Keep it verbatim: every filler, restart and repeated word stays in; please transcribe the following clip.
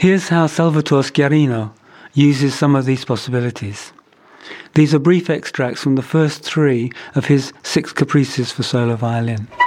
Here's how Salvatore Schiarino uses some of these possibilities. These are brief extracts from the first three of his six caprices for solo violin.